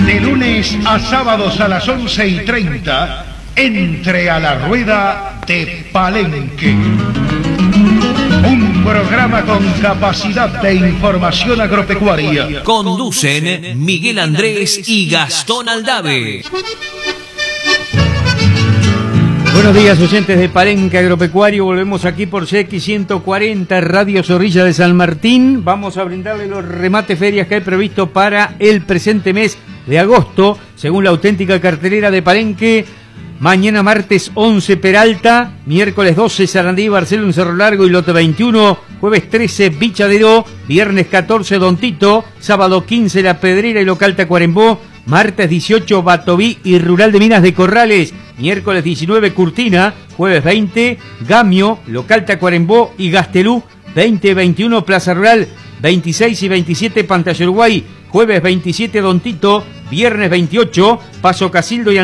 De lunes a sábados a las 11:30, entre a la rueda de Palenque. Un programa con capacidad de información agropecuaria. Conducen Miguel Andrés y Gastón Aldave. Buenos días, oyentes de Palenque Agropecuario. Volvemos aquí por CX140, Radio Zorrilla de San Martín. Vamos a brindarle los remates ferias que hay previsto para el presente mes de agosto, según la auténtica cartelera de Palenque. Mañana martes 11 Peralta, miércoles 12 Sarandí, Barcelona en Cerro Largo y Lote 21, jueves 13 Bichadero, viernes 14 Don Tito, sábado 15 La Pedrera y Local Tacuarembó, martes 18 Batoví y Rural de Minas de Corrales, miércoles 19 Curtina, jueves 20 Gamio, Local Tacuarembó y Gastelú, 20 y 21 Plaza Rural, 26 y 27 Pantalla Uruguay, jueves 27 Don Tito, viernes 28 Paso Casildo y